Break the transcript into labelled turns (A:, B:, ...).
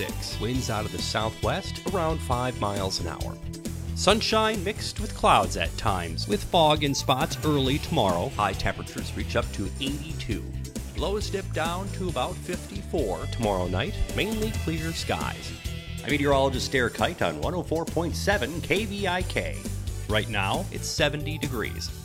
A: 6. Winds out of the southwest around 5 miles an hour. Sunshine mixed with clouds at times, with fog in spots early tomorrow. High temperatures reach up to 82. Lows dip down to about 54 tomorrow night, mainly clear skies.
B: I'm meteorologist Derek Kite on 104.7 KVIK.
A: Right now, it's 70 degrees.